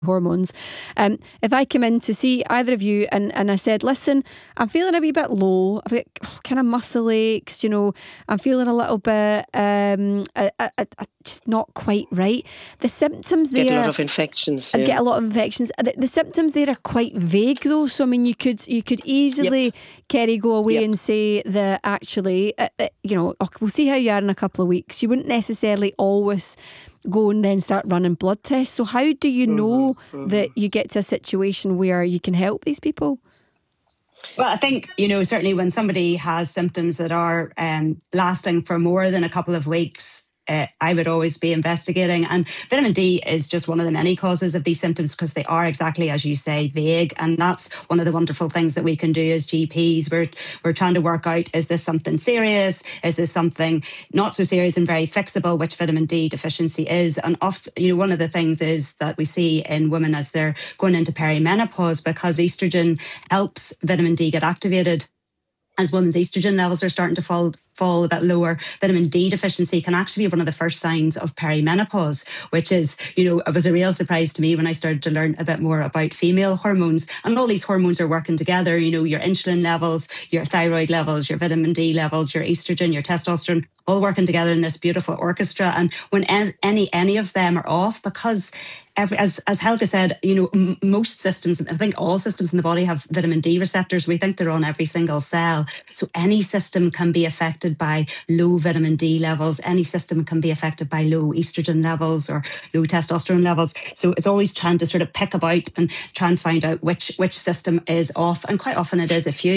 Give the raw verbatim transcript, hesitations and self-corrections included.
hormones. Um, if I come in to see either of you and, and I said, listen, I'm feeling a wee bit low, I've got kind of muscle aches, you know, I'm feeling a little bit um, I, I, I, just not quite right. The symptoms there... Get a lot of infections. I Yeah. get a lot of infections. The, the symptoms there are quite vague though, so I mean you could you could easily, yep. Kerry, go away yep. and say that actually, uh, uh, you know, we'll see how you are in a couple of weeks. You wouldn't necessarily always go and then start running blood tests. So how do you know mm-hmm, mm-hmm. that you get to a situation where you can help these people? Well, I think, you know, certainly when somebody has symptoms that are um, lasting for more than a couple of weeks, Uh, I would always be investigating. And vitamin D is just one of the many causes of these symptoms because they are exactly, as you say, vague. And that's one of the wonderful things that we can do as G Ps. We're, we're trying to work out, is this something serious? Is this something not so serious and very fixable, which vitamin D deficiency is? And often, you know, one of the things is that we see in women as they're going into perimenopause, because estrogen helps vitamin D get activated. As women's estrogen levels are starting to fall fall a bit lower, vitamin D deficiency can actually be one of the first signs of perimenopause, which is, you know, it was a real surprise to me when I started to learn a bit more about female hormones. And all these hormones are working together, you know, your insulin levels, your thyroid levels, your vitamin D levels, your estrogen, your testosterone, all working together in this beautiful orchestra. And when any any of them are off, because Every, as as Helga said, you know, m- most systems, I think all systems in the body have vitamin D receptors. We think they're on every single cell. So any system can be affected by low vitamin D levels. Any system can be affected by low estrogen levels or low testosterone levels. So it's always trying to sort of pick about and try and find out which which system is off. And quite often it is a few.